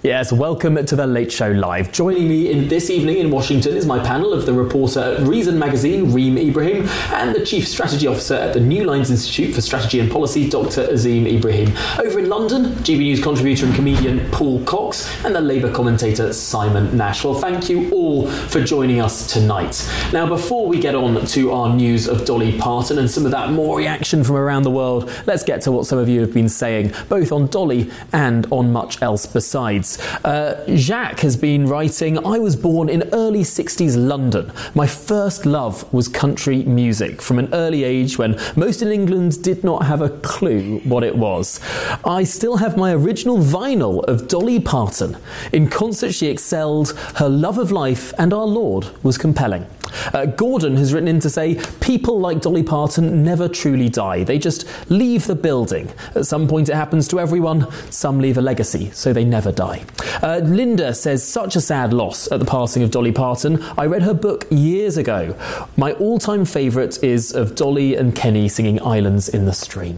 Yes, welcome to the Late Show Live. Joining me this evening in Washington is my panel of the reporter at Reason Magazine, Reem Ibrahim, and the Chief Strategy Officer at the New Lines Institute for Strategy and Policy, Dr. Azeem Ibrahim. Over in London, GB News contributor and comedian Paul Cox, and the Labour commentator Simon Nash. Well, thank you all for joining us tonight. Now, before we get on to our news of Dolly Parton and some of that more reaction from around the world, let's get to what some of you have been saying, both on Dolly and on much else besides. Jacques has been writing, I was born in early 60s London. My first love was country music from an early age when most in England did not have a clue what it was. I still have my original vinyl of Dolly Parton. In concert she excelled, her love of life and our Lord was compelling. Gordon has written in to say, people like Dolly Parton never truly die. They just leave the building. At some point it happens to everyone. Some leave a legacy, so they never die. Linda says, such a sad loss at the passing of Dolly Parton. I read her book years ago. My all-time favourite is of Dolly and Kenny singing Islands in the Stream.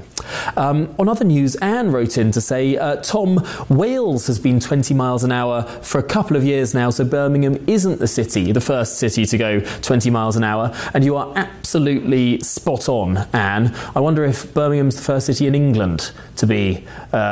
On other news, Anne wrote in to say, Tom, Wales has been 20 miles an hour for a couple of years now, so Birmingham isn't the first city to go 20 miles an hour, and you are absolutely spot on, Anne. I wonder if Birmingham's the first city in England to be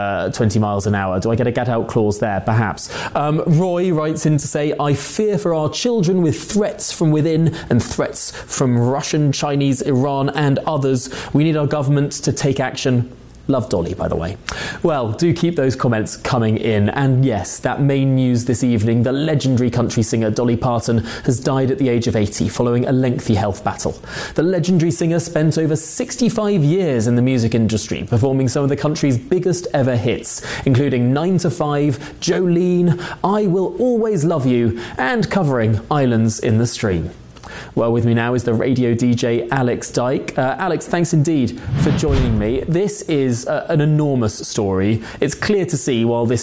20 miles an hour. Do I get a get-out clause there? Perhaps. Roy writes in to say, I fear for our children with threats from within and threats from Russian, Chinese, Iran and others. We need our government to take action. Love Dolly, by the way. Well, do keep those comments coming in. And yes, that main news this evening, the legendary country singer Dolly Parton has died at the age of 80 following a lengthy health battle. The legendary singer spent over 65 years in the music industry, performing some of the country's biggest ever hits, including 9 to 5, Jolene, I Will Always Love You, and covering Islands in the Stream. Well, with me now is the radio DJ Alex Dyke. Alex, thanks indeed for joining me. This is an enormous story. It's clear to see while this